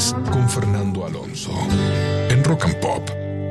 Deportes con Fernando Alonso en Rock and Pop.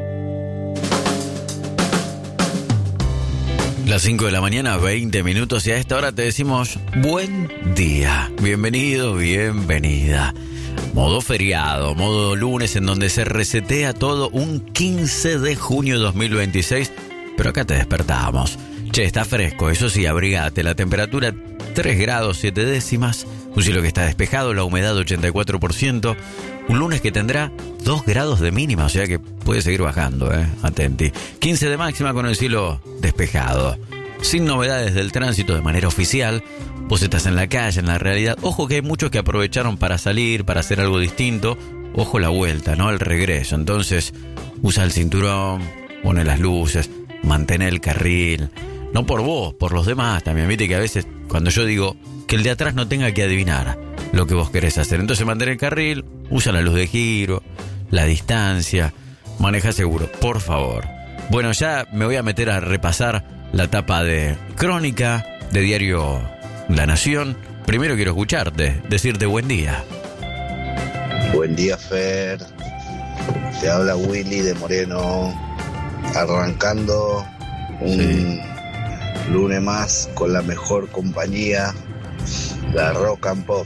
Las 5 de la mañana, 20 minutos, y a esta hora te decimos buen día. Bienvenido, bienvenida. Modo feriado, modo lunes en donde se resetea todo un 15 de junio de 2026. Pero acá te despertamos. Che, está fresco, eso sí, abrigate. La temperatura 3 grados 7 décimas. Un cielo que está despejado, la humedad 84%. Un lunes que tendrá 2 grados de mínima, o sea que puede seguir bajando, atenti. 15 de máxima con el cielo despejado. Sin novedades del tránsito de manera oficial. Vos estás en la calle, en la realidad. Ojo que hay muchos que aprovecharon para salir, para hacer algo distinto. Ojo la vuelta, ¿no? El regreso. Entonces, usa el cinturón, pone las luces, mantén el carril. No por vos, por los demás también. Viste que a veces cuando yo digo que el de atrás no tenga que adivinar lo que vos querés hacer. Entonces mantén el carril, usa la luz de giro, la distancia, maneja seguro, por favor. Bueno, ya me voy a meter a repasar la tapa de Crónica, de Diario La Nación. Primero quiero escucharte, decirte buen día. Buen día, Fer. Te habla Willy de Moreno, arrancando un lunes más con la mejor compañía, la Rock and Pop.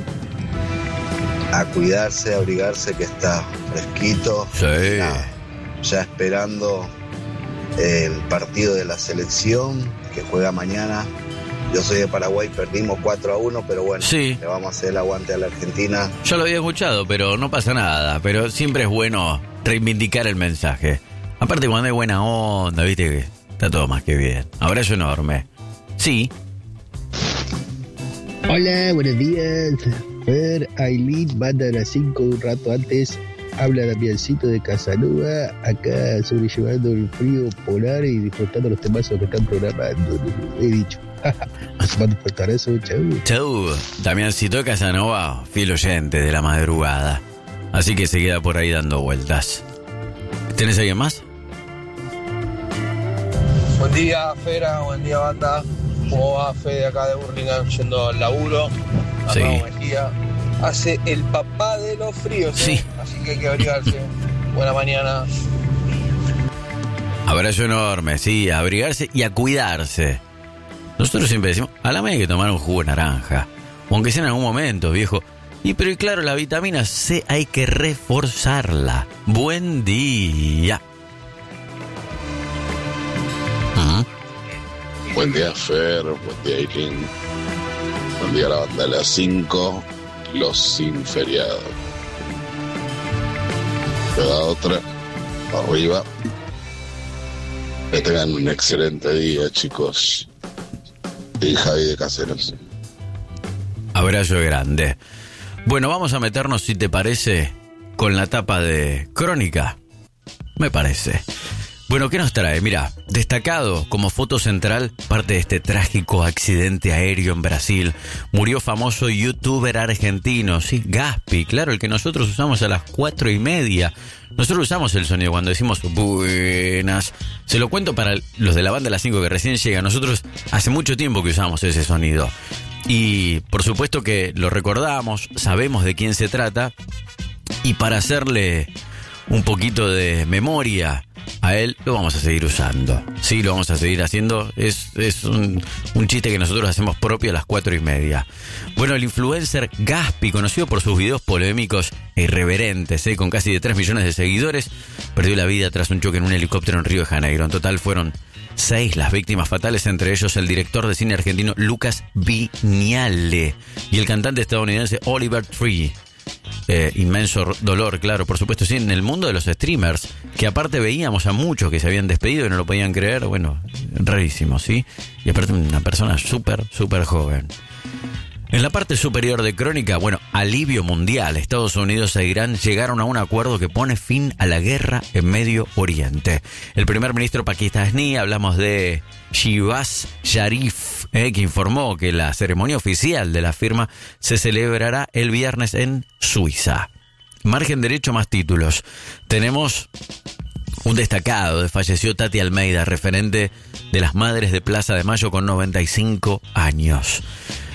A cuidarse, a abrigarse, que está fresquito. Sí. Ya esperando el partido de la selección que juega mañana. Yo soy de Paraguay, perdimos 4-1, pero bueno, sí, le vamos a hacer el aguante a la Argentina. Yo lo había escuchado, pero no pasa nada. Pero siempre es bueno reivindicar el mensaje. Aparte, cuando hay buena onda, viste que está todo más que bien. Abrazo enorme. Sí. Hola, buenos días. Fer, Aileen, manda a las 5 un rato antes. Habla Damiancito de Casanova, acá sobrellevando el frío polar y disfrutando los temazos que están programando. He dicho. Les mando un fuerte abrazo, chau. Chau, Damiancito de Casanova, fiel oyente de la madrugada. Así que se queda por ahí dando vueltas. ¿Tenés alguien más? Buen día, Fera, buen día, banda. ¿Cómo va, Fede, acá de Burlingame, yendo al laburo? Sí. Mejía. Hace el papá de los fríos, sí. Así que hay que abrigarse. Buena mañana. Abrazo enorme, sí, a abrigarse y a cuidarse. Nosotros siempre decimos, a la media hay que tomar un jugo de naranja. O aunque sea en algún momento, viejo. Pero claro, la vitamina C hay que reforzarla. Buen día. Buen día, Fer, buen día, Aileen. Buen día a la banda de las 5, los sin feriado. Queda otra, arriba. Que tengan un excelente día, chicos. Y Javi de Caseros. Abrazo grande. Bueno, vamos a meternos, si te parece, con la tapa de Crónica. Me parece. Bueno, ¿qué nos trae? Mira, destacado como foto central, parte de este trágico accidente aéreo en Brasil, murió famoso youtuber argentino, sí, Gaspi, claro, el que nosotros usamos a las 4:30. Nosotros usamos el sonido cuando decimos buenas. Se lo cuento para los de la banda de las 5 que recién llegan. Nosotros hace mucho tiempo que usamos ese sonido. Y por supuesto que lo recordamos, sabemos de quién se trata. Y para hacerle un poquito de memoria a él, lo vamos a seguir usando. Sí, lo vamos a seguir haciendo. Es un chiste que nosotros hacemos propio a las 4:30. Bueno, el influencer Gaspi, conocido por sus videos polémicos e irreverentes, con casi de 3 millones de seguidores, perdió la vida tras un choque en un helicóptero en Río de Janeiro. En total fueron 6 las víctimas fatales, entre ellos el director de cine argentino Lucas Viñale y el cantante estadounidense Oliver Tree. Inmenso dolor, claro, por supuesto, sí, en el mundo de los streamers, que aparte veíamos a muchos que se habían despedido y no lo podían creer. Bueno, rarísimo, ¿sí? Y aparte una persona súper joven. En la parte superior de Crónica, bueno, alivio mundial. Estados Unidos e Irán llegaron a un acuerdo que pone fin a la guerra en Medio Oriente. El primer ministro pakistaní, hablamos de Shehbaz Sharif, que informó que la ceremonia oficial de la firma se celebrará el viernes en Suiza. Margen derecho, más títulos. Tenemos un destacado, falleció Tati Almeida, referente de las Madres de Plaza de Mayo con 95 años.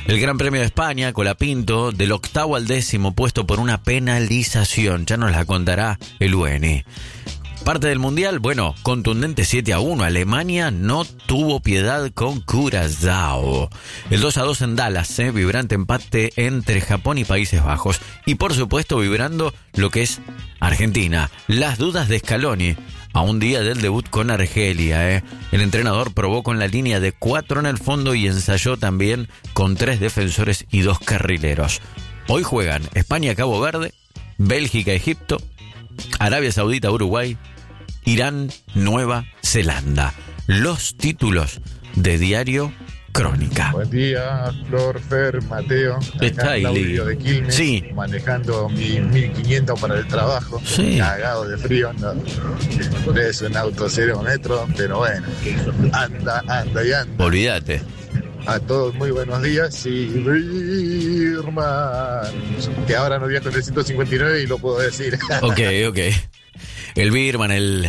El Gran Premio de España, Colapinto, del 8º al 10º puesto por una penalización. Ya nos la contará el UNI. Parte del Mundial, bueno, contundente 7-1. Alemania no tuvo piedad con Curazao. El 2-2 en Dallas, vibrante empate entre Japón y Países Bajos. Y por supuesto vibrando lo que es Argentina. Las dudas de Scaloni a un día del debut con Argelia. El entrenador probó con la línea de 4 en el fondo y ensayó también con 3 defensores y 2 carrileros. Hoy juegan España-Cabo Verde, Bélgica-Egipto, Arabia Saudita-Uruguay, Irán-Nueva Zelanda. Los títulos de Diario Crónica. Buen día, Flor, Fer, Mateo. Está ahí, de Quilmes, sí. Manejando mi 1500 para el trabajo. Sí. Cagado de frío. No es un auto 0 metros, pero bueno. Anda y anda. Olvídate. A todos muy buenos días y Birman, que ahora no viajo en el 159 y lo puedo decir. Ok. El Birman, el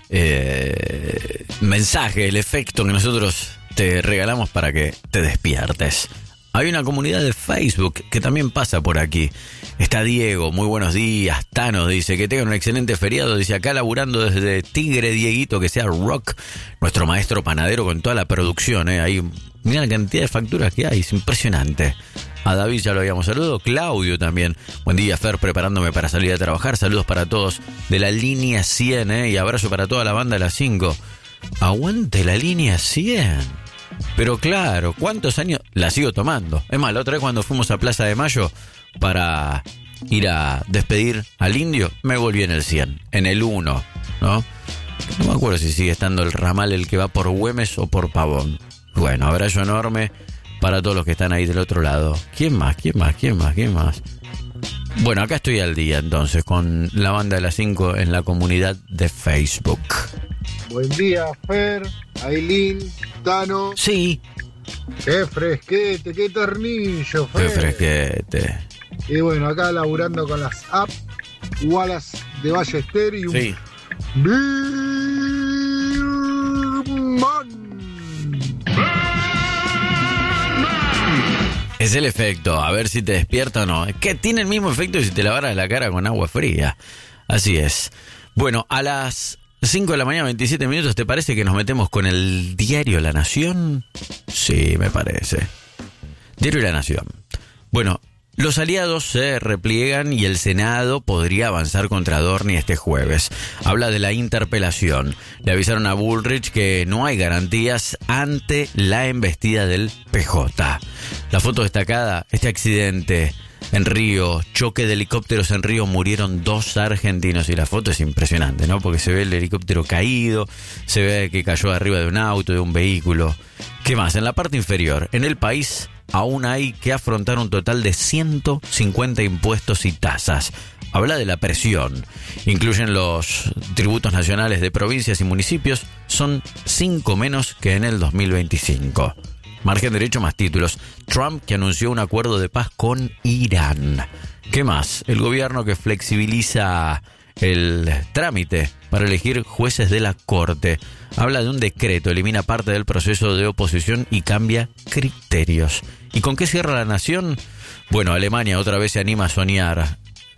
mensaje, el efecto que nosotros te regalamos para que te despiertes. Hay una comunidad de Facebook que también pasa por aquí. Está Diego, muy buenos días. Tano dice que tengan un excelente feriado. Dice acá laburando desde Tigre, Dieguito, que sea rock. Nuestro maestro panadero con toda la producción. Ahí, mira la cantidad de facturas que hay, es impresionante. A David ya lo habíamos saludado. Claudio también. Buen día, Fer, preparándome para salir a trabajar. Saludos para todos de la línea 100, y abrazo para toda la banda de las 5. Aguante la línea 100. Pero claro, ¿cuántos años? La sigo tomando. Es más, la otra vez cuando fuimos a Plaza de Mayo para ir a despedir al indio, me volví en el 100, en el 1, ¿no? No me acuerdo si sigue estando el ramal el que va por Güemes o por Pavón. Bueno, abrazo enorme para todos los que están ahí del otro lado. ¿Quién más? Bueno, acá estoy al día entonces con la banda de las 5 en la comunidad de Facebook. Buen día, Fer, Ailín, Tano. Sí. Qué fresquete, qué ternillo, Fer. Qué fresquete. Y bueno, acá laburando con las apps Wallace de Ballester y un Sí. Birman. Es el efecto, a ver si te despierta o no. Que tiene el mismo efecto que si te lavaras la cara con agua fría. Así es. Bueno, a las 5 de la mañana, 27 minutos, ¿te parece que nos metemos con el diario La Nación? Sí, me parece. Diario La Nación. Bueno, los aliados se repliegan y el Senado podría avanzar contra Adorni este jueves. Habla de la interpelación. Le avisaron a Bullrich que no hay garantías ante la embestida del PJ. La foto destacada, este accidente en Río, choque de helicópteros en Río, murieron 2 argentinos y la foto es impresionante, ¿no? Porque se ve el helicóptero caído, se ve que cayó arriba de un auto, de un vehículo. ¿Qué más? En la parte inferior, en el país aún hay que afrontar un total de 150 impuestos y tasas. Habla de la presión. Incluyen los tributos nacionales de provincias y municipios, son 5 menos que en el 2025. Margen derecho más títulos. Trump que anunció un acuerdo de paz con Irán. ¿Qué más? El gobierno que flexibiliza el trámite para elegir jueces de la Corte. Habla de un decreto, elimina parte del proceso de oposición y cambia criterios. ¿Y con qué cierra La Nación? Bueno, Alemania otra vez se anima a soñar.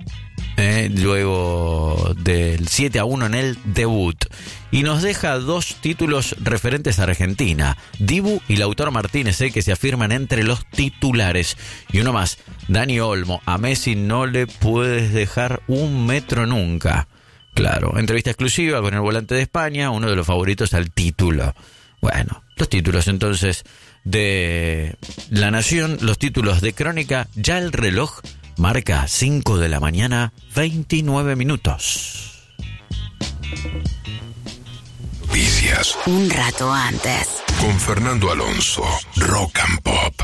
Luego del 7-1 en el debut. Y nos deja 2 títulos referentes a Argentina. Dibu y Lautaro Martínez, que se afirman entre los titulares. Y uno más, Dani Olmo. A Messi no le puedes dejar 1 metro nunca. Claro, entrevista exclusiva con el volante de España, uno de los favoritos al título. Bueno, los títulos entonces de La Nación, los títulos de Crónica, ya el reloj marca 5 de la mañana, 29 minutos. Noticias. Un rato antes. Con Fernando Alonso, Rock and Pop.